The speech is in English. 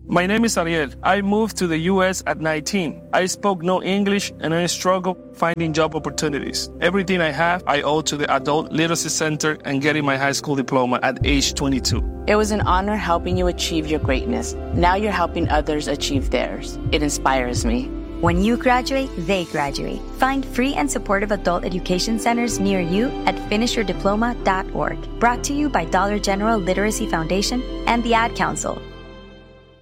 My name is Ariel. I moved to the US at 19. I spoke no English and I struggled finding job opportunities. Everything I have, I owe to the Adult Literacy Center and getting my high school diploma at age 22. It was an honor helping you achieve your greatness. Now you're helping others achieve theirs. It inspires me. When you graduate, they graduate. Find free and supportive adult education centers near you at finishyourdiploma.org. Brought to you by Dollar General Literacy Foundation and the Ad Council.